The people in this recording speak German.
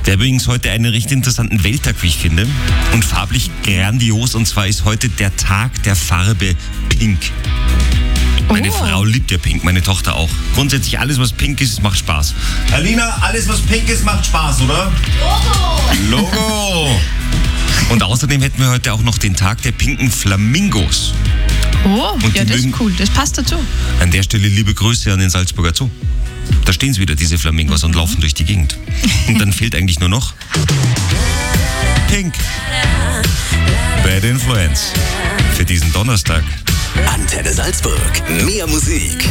Wir haben übrigens heute einen recht interessanten Welttag, wie ich finde. Und farblich grandios. Und zwar ist heute der Tag der Farbe Pink. Meine Frau liebt ja Pink, meine Tochter auch. Grundsätzlich alles, was pink ist, macht Spaß. Alina, alles, was pink ist, macht Spaß, oder? Logo! Und außerdem hätten wir heute auch noch den Tag der pinken Flamingos. Oh, ja, das ist cool. Das passt dazu. An der Stelle liebe Grüße an den Salzburger Zoo. Da stehen sie wieder, diese Flamingos, und laufen durch die Gegend. Und dann fehlt eigentlich nur noch Pink. Bad Influence. Für diesen Donnerstag. Antenne Salzburg. Mehr Musik.